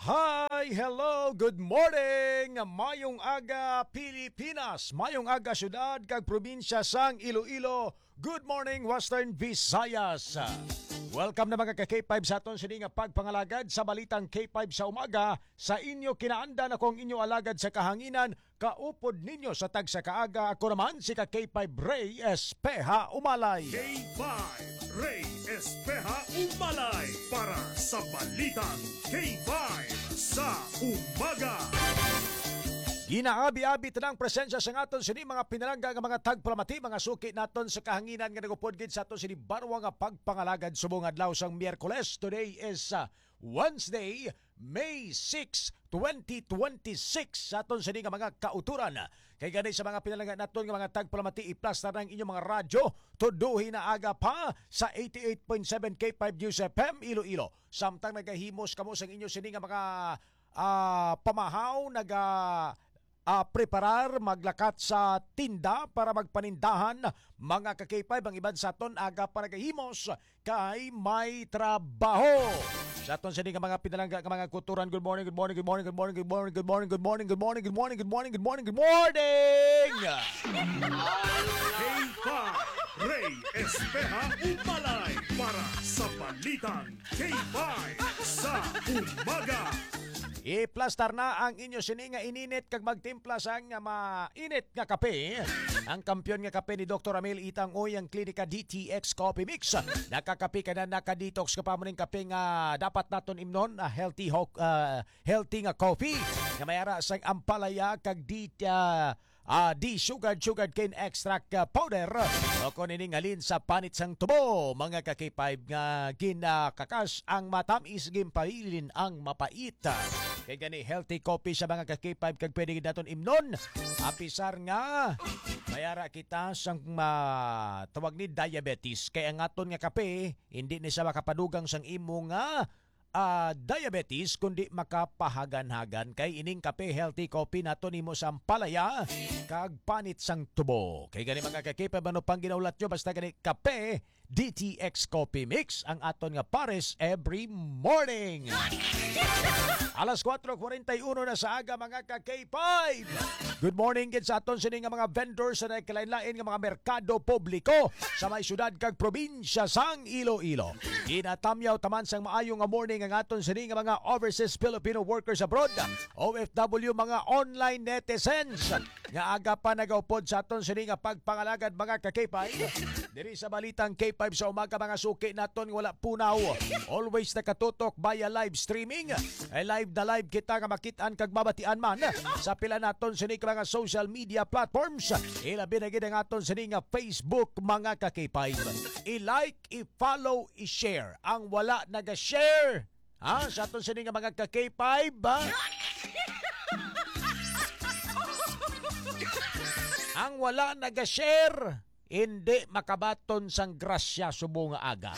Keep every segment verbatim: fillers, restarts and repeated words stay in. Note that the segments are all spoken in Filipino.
Hi! Hello! Good morning! Mayong aga Pilipinas! Mayong aga syudad kag probinsya sang Iloilo! Good morning Western Visayas! Welcome na mga ka-K five sa aton sini nga pagpangalagad sa balitang K five sa umaga. Sa inyo kinaandan akong inyo alagad sa kahanginan, kaupod ninyo sa tag sa kaaga. Ako naman si ka-K five Ray Espeha Umalay. K five Ray Espeha Umalay para sa balitang K five sa umaga. Ginaabi-abi tanang presensya sa aton sini mga pinalangga nga mga tagpalamati, mga suki naton sa kahanginan nga nagupod gid sa aton sini barwa nga pagpangalagad subong adlaw sang Miyerkules. Today is uh, Wednesday, May sixth, twenty twenty-six. Sa aton sini nga mga kauturan. Kay gani sa mga pinalangga naton nga mga tagpalamati, i-plus na ng inyong mga radyo. Tuduhin na aga pa sa eighty-eight point seven K five News F M Iloilo. Samtang nagahimos kamo sang inyo sini nga mga uh, pamahaw, naga Uh, preparar, maglakat sa tinda para magpanindahan mga ka-K five ang iban sa aton aga para kahimos kay may trabaho. Sa aton sa mga pinalangga mga kuturan, good morning, good morning, good morning, good morning, good morning, good morning, good morning, good morning, good morning, good morning, good morning, good morning. K five Ray Espeha Umalay para sa balitang K five sa umaga. I-plastar na ang inyo sini nga ininit kag magtimpla sang nga mainit nga kape. Ang kampyon nga kape ni Doctor Amel Itang Oy ang klinika D T X Coffee Mix. Nakakape ka na, naka-detox ka pa mo ning kape nga dapat naton imnon, uh, healthy uh, healthy nga coffee nga mayara sang ampalaya kag di uh, uh, di sugar sugar cane extract uh, powder. O kung ining halin sa panit sang tubo, mga ka-K five nga ginakakas ang matamis gimpalilin ang mapait. Kay gani healthy coffee sa mga ka-K five kag pwede gid naton imnon. Apisar nga mayara kita sang uh, tawag ni diabetes. Kay ang aton nga kape hindi ni sa makapadugang sang imo nga uh, diabetes kundi makapahagan-hagan. Kay ining kape healthy coffee naton imo sang palaya kag panit sang tubo. Kay gani mga ka-K five ano pang ginaulat nyo basta gani kape D T X Coffee Mix ang aton nga pares every morning. Alas four forty-one na sa aga mga ka-K five. Good morning gid sa aton sini nga mga vendors sa nagkalain-lain nga mga merkado publiko sa may syudad kag probinsya sang Iloilo. Ginatamyaw taman sang maayong nga morning ang aton sini nga mga overseas Filipino workers abroad, O F W, mga online netizens nga aga pa nagaupod sa aton sini nga pagpangalagad mga ka-K five. Diri sa balitang K five sa umaga mga suki naton wala punaw. Always nakatutok via live streaming. Ay live na live kita nga makitaan kag mabatian man sa pila naton sini ka mga social media platforms. Ilabi na gid ang aton sini nga Facebook mga ka-K five. I-like, i-follow, i-share. Ang wala naga-share ha sa aton sini nga mga ka-K five ha? Ang wala naga-share hindi makabaton sang grasya subong nga aga.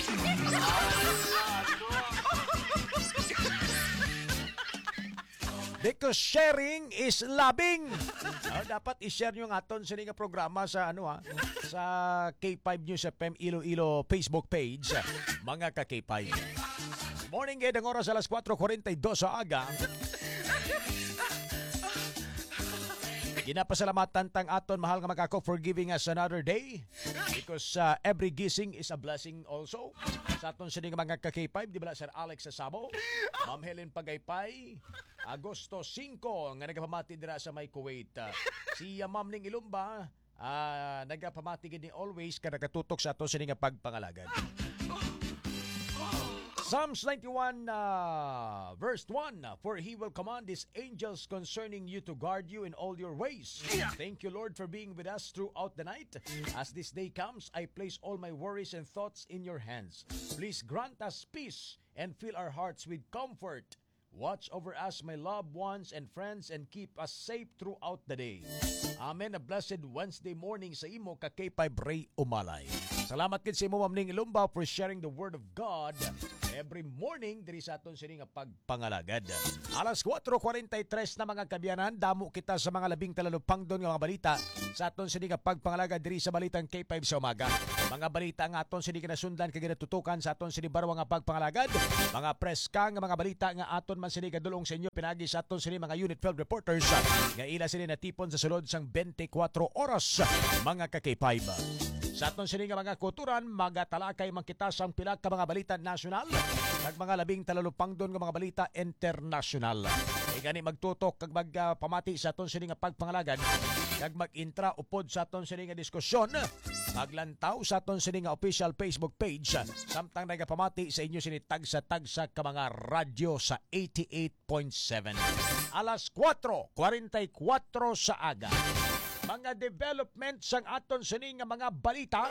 Because sharing is loving. Oh, dapat i-share nyo ng aton sini nga programa sa ano ha, sa K five News F M Iloilo Facebook page, mga ka-K five. Morning gid ang oras alas four forty-two sa aga. Ginapasalamatan tang aton mahal nga makako for giving us another day because uh, every gising is a blessing also. Sa aton sini nga mga ka-K five, di ba Sir Alex Sasabo, Ma'am Helen Pagaypay, Agosto five nga nagapamati dira sa may Kuwait. Uh, si uh, Ma'am Ning Ilumba, uh, nagapamati gid ni always ka nagatutok sa aton sini nga pagpangalagad. Psalms ninety-one uh, verse one, for he will command his angels concerning you to guard you in all your ways. Thank you, Lord, for being with us throughout the night. As this day comes, I place all my worries and thoughts in your hands. Please grant us peace and fill our hearts with comfort. Watch over us, my loved ones and friends, and keep us safe throughout the day. Amen. A blessed Wednesday morning sa imo ka-K five Ray Umalay. Salamat kid sa imo Ma'am Ning Ilumba for sharing the word of God every morning diri sa aton sini nga pagpangalagad. Alas four forty-three na mga kabyanan, damo kita sa mga labing talalupang doon nga mga balita sa aton sini nga pagpangalagad diri sa balitang K five sa umaga. Mga balita nga aton sini kinasundan kay ginatutukan sa aton sini baro nga pagpangalagad. Mga preska nga mga balita nga aton man sini kadulong sa inyo pinagi sa aton sini mga unit field reporters nga ila sini natipon sa sulod sang twenty-four oras mga ka K five. Sa aton sini nga mga kuturan, magatalakay man kita sang pila ka mga balita nasyonal kag mga labing talalupang doon nga mga balita internasyonal. E gani magtutok kag magpamati uh, sa aton sini nga pagpangalagad kag mag-intra upod sa aton sini nga diskusyon. Maglantaw sa aton sini nga official Facebook page samtang nagapamati sa inyo sini tagsa-tagsa ka mga radyo sa eighty-eight point seven. Alas four forty-four sa aga. Mga developments ang aton sini nga mga balita.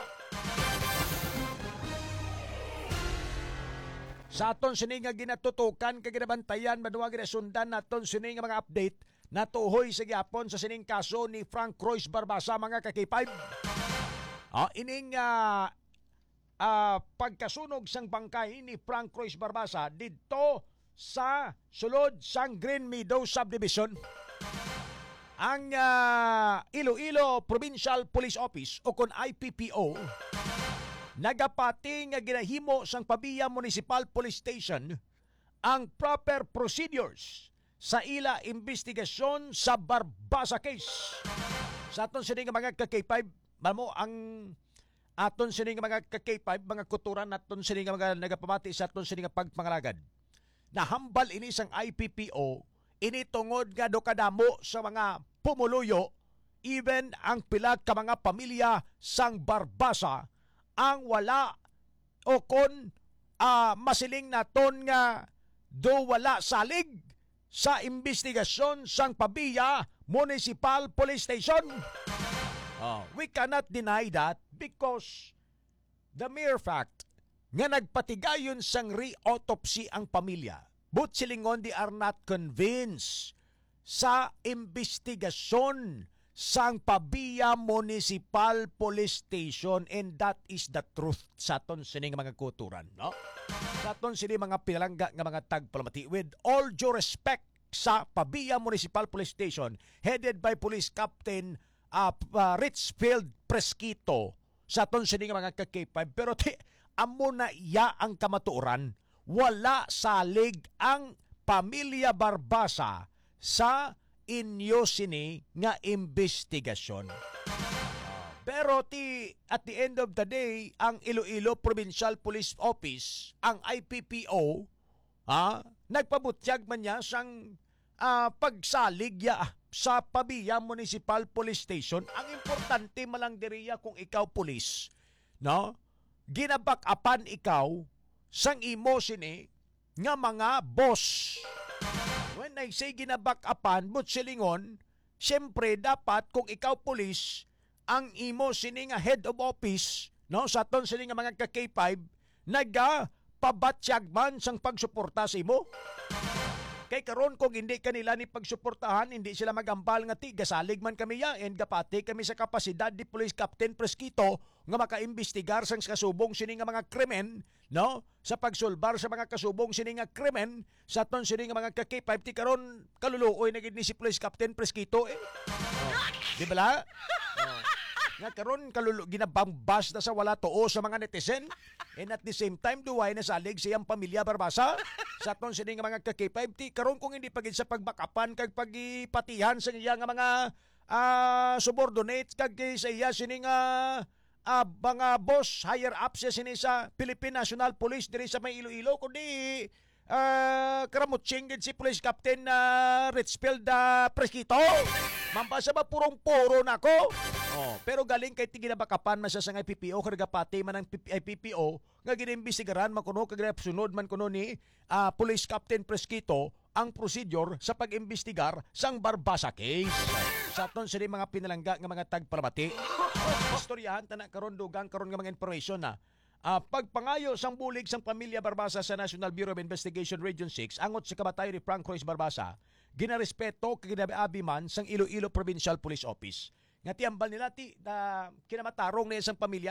Sa aton sini nga ginatutukan kag ginabantayan maduwa ginasundan naton sini nga mga update natuhoy sa gyapon sa sining kaso ni Frank Royce Barbasa mga ka K five. Ah, ining uh, uh, pagkasunog sang bangkay ni Frank Royce Barbasa didto sa sulod sang Green Meadow Subdivision. Ang uh, Iloilo Provincial Police Office o kon I P P O nagapati nga ginahimo sang Pabia Municipal Police Station ang proper procedures sa ila investigasyon sa Barbasa case. Sa aton sini nga mga ka K five, mamo ang aton sini nga mga ka K five, mga kuturan naton sini nga mga nagapamati sa aton sini nga pagpangalagad. Nahambal ini sang I P P O ini tungod nga do kadamo sa mga pumuluyo, even ang pila ka mga pamilya sang Barbasa ang wala o kon uh, masiling naton nga do wala salig sa investigasyon sang Pabia Municipal Police Station. Uh, we cannot deny that because the mere fact nga nagpatigayon sang re-autopsy ang pamilya, but silingon they are not convinced sa investigasyon sang Pabia Municipal Police Station, and that is the truth sa aton sining mga kuturan, no? Sa aton sining mga pilangga nga mga tagpalamati, with all due respect sa Pabia Municipal Police Station headed by Police Captain uh, uh, Richfield Presquito, sa aton sining mga ka K five, pero ti amo na iya ang kamatuoran, wala salig ang pamilya Barbasa sa inyo sini nga investigasyon. Pero ti at the end of the day, ang Iloilo Provincial Police Office, ang I P P O, ha, nagpabutyag man niya sang uh, pagsalig ya sa Pabia Municipal Police Station. Ang importante malang diriya kung ikaw pulis, no? Ginabak-apan ikaw sang imo sini nga mga boss. When I say ginabak-apan, but silingon, siyempre dapat kung ikaw pulis, ang imo sini nga head of office, no, sa aton sini nga mga ka K five, naga pabatsyag man sang pagsuporta sa imo. Kay karon kung hindi kanila ni pagsuportahan, hindi sila magambal nga ti gasalig man kami ya, and gapati kami sa kapasidad di Police Captain Presquito nga makaimbestigar sang kasubong sini nga mga krimen, no, sa pagsulbar sa mga kasubong sini nga krimen sa aton sini nga mga ka K five, ti karon kaluluoy na gid ni si Police Captain Presquito eh. Oh, di ba? Oh. Nga karon kalulo ginabambas na sa wala tuo sa mga netizen, and at the same time duway na salig siyang pamilya Barbasa sa aton sini nga mga ka K five, ti karon kung hindi pagid sa pagbakapan kag pagipatihan sa iya nga mga uh, subordinates kag sa iya sini nga uh, mga boss higher ups sini sa Philippine National Police diri sa may Iloilo, kundi uh, karamutsing gid si Police Captain uh, Richfield uh, Presquito. Mambasa ba purong-puro nako? Oh, pero galing kay ginabakapan man sa sang I P P O, karagapati man ang I P P O nga giniimbestigaran man kuno kag sunod man kuno ni uh, Police Captain Presquito ang procedure sa pag-imbestigar sang Barbasa case. Sa aton sini mga pinalangga nga mga tagpalamati. Oh, istoryahan tanan karon dugang karon nga mga information na Uh, pagpangayo sang bulig sang pamilya Barbasa sa National Bureau of Investigation Region six angot sa kamatayon ni Frank Royce Barbasa, ginarespeto kag ginabi man sang Iloilo Provincial Police Office. Nga tiambal nila ti da kinamatarong na isang pamilya,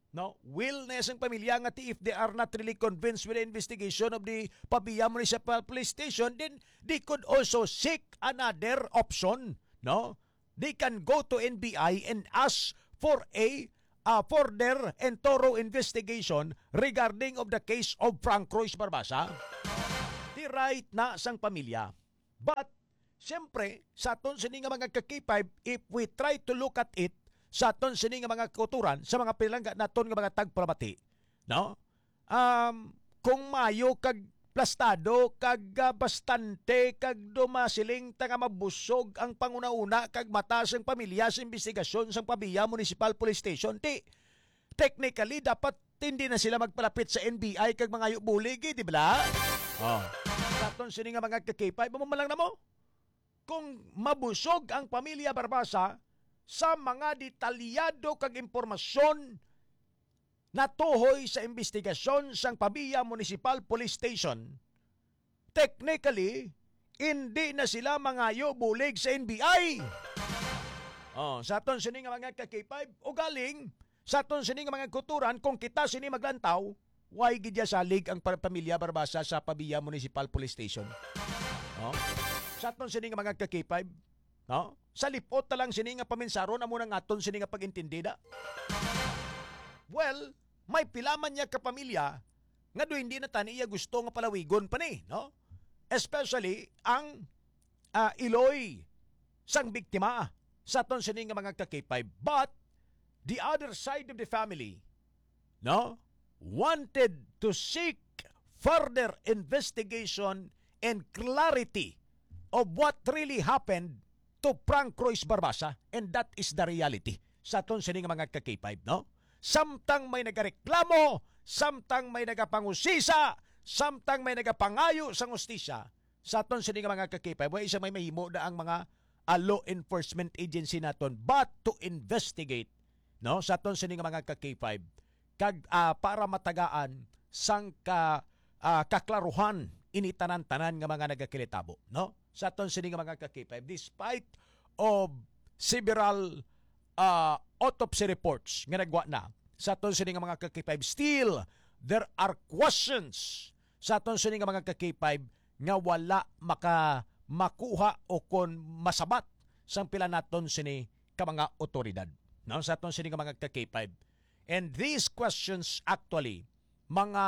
No, will na isang pamilya nga ti if they are not really convinced with the investigation of the Pabia Municipal Police Station, then they could also seek another option. No, they can go to N B I and ask for a uh, further and thorough investigation regarding of the case of Frank Royce Barbasa. Di right na sang pamilya. But siyempre, sa aton sini nga mga ka-K five, if we try to look at it sa aton sini nga mga kuturan, sa mga pilangga naton nga mga tagpramati, no? Um, kung mayo kag plastado, kag uh, bastante, kag dumasiling ta nga mabusog ang panguna-una kag mataas ang pamilya sa investigasyon sa Pabia Municipal Police Station, ti technically dapat hindi na sila magpalapit sa N B I kag mga buligi, di ba? Oh. Sa aton sini nga mga ka-K five, mamumalang na mo. Kung mabusog ang pamilya Barbasa sa mga detalyado kag impormasyon na tuhoy sa investigasyon sang Pabia Municipal Police Station, technically, hindi na sila mangayo bulig sa N B I. Oh, sa aton sini nga mga ka-K five, o galing, sa aton sini nga mga kuturan, kung kita sini maglantaw, why gidya salig ang pamilya Barbasa sa Pabia Municipal Police Station? Oh. Sa aton sini nga mga ka-K five, no? Sa lipot ta lang sini nga paminsaron amo nang aton sini nga pagintindida. Well, may pilaman niya ka pamilya nga do hindi na tani iya gusto nga palawigon pa ni, no? Especially ang uh, iloy sang biktima sa aton sini nga mga ka-K five. But the other side of the family, no, wanted to seek further investigation and clarity of what really happened to Frank Royce Barbasa, and that is the reality sa aton sini nga mga ka-K five, no? Samtang may nagareklamo, samtang may nagapangusisa, samtang may nagapangayo sa hustisya, sa aton sini nga mga ka-K five, way isa may mahimo na ang mga uh, law enforcement agency naton but to investigate, no, sa aton sini nga mga ka-K five kag uh, para matagaan sang ka uh, kaklaruhan ini tanan-tanan nga mga nagakilitabo, no? Sa aton sini nga mga ka-K five, despite of several uh, autopsy reports nga nagwa na sa aton sini nga mga ka-K five, still there are questions sa aton sini nga mga ka-K five nga wala maka makuha o kon masabat sang pila naton sini ka mga otoridad, no? Sa aton sini nga mga ka-K five. And these questions actually mga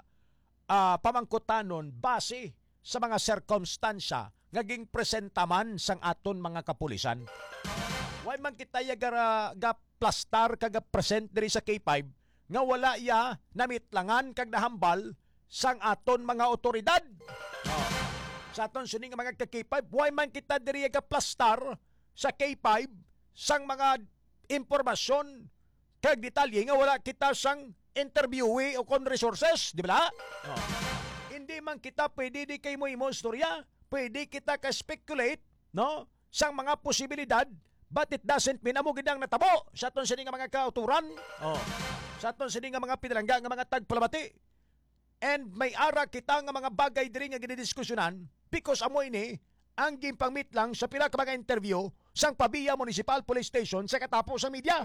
uh, pamangkutanon base sa mga circumstansya naging presentaman sang aton mga kapulisan. Why man kita ya ga, ga plastar kag present diri sa K five nga wala ya namitlangan kag nahambal sang aton mga otoridad. Oh. Sa aton sini nga mga ka-K five, why man kita diri ga plastar sa K five sang mga impormasyon kag detalye nga wala kita sang interviewee o kon resources, di ba? Oh. Hindi man kita pwede di kay mo imo istorya. Pwede kita ka-speculate, no, sang mga posibilidad, but it doesn't mean amo gidang natabo sa aton sini nga mga kauturan, oh, sa aton sini nga mga pinalangga nga mga tagpalamati. And may ara kita nga mga bagay diri nga ginidiskusyonan because amo ini ang gimpangmit lang sa pila ka mga interview sang Pabia Municipal Police Station sa katapos sa media.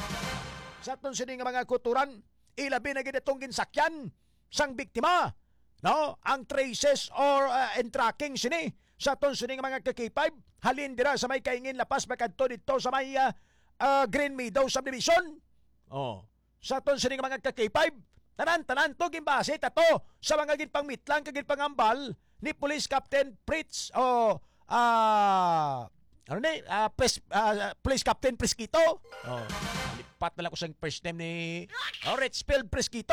Sa aton sini nga mga kuturan, ilabi na gid itong ginsakyan sang biktima, no, ang traces or uh, and tracking sini sa aton sini nga mga ka-K five, halin dira sa may kaingin lapas makadto dito sa may uh, uh, Green Meadow subdivision. Oh, sa aton sini nga mga ka-K five, tanan-tanan to gimbase tato sa mga ginpangmitlang kag ginpangambal ni Police Captain Fritz o oh, uh, ano ni uh, Pres, uh, Police Captain Presquito. Oh, lipat na lang ko sa first name ni oh, Richfield Presquito.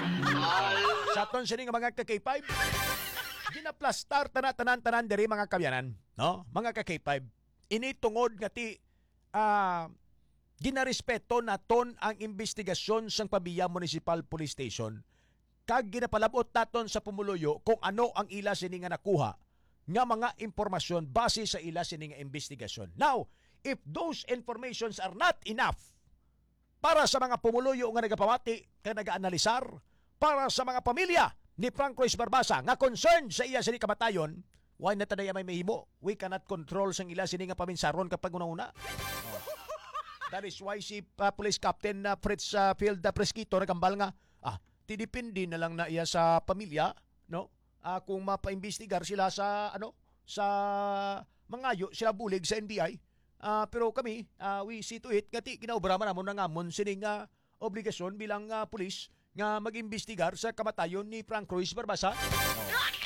Sa aton sini nga mga ka-K five, ginaplastar tanan-tanan diri mga kabyanan, no? Mga ka-K five, ini tungod nga ti uh, ginarespeto naton ang investigasyon sang Pabia Municipal Police Station kag ginapalabot naton sa pumuluyo kung ano ang ila sini nga nakuha nga mga impormasyon base sa ila sini nga investigasyon. Now, if those informations are not enough para sa mga pumuluyo nga nagapawati kag nagaanalisar, para sa mga pamilya ni Frank Royce Barbasa nga concerned sa iya sini kamatayon, why na taday may mahimo? We cannot control sang ila sini nga paminsaron kapag una-una. Oh. That is why si uh, Police Captain na Fritz uh, Field uh, Presquito nagambal nga, ah, tidipindi na lang na iya sa pamilya, no? Ah, kung mapaimbestigar sila sa ano, sa mangayo sila bulig sa N B I. Ah, pero kami, ah, we see to it nga ti kinaobra man namon nangamon sining uh, obligasyon bilang uh, pulis nga mag-imbestigar sa kamatayon ni Frank Ruiz Barbasa.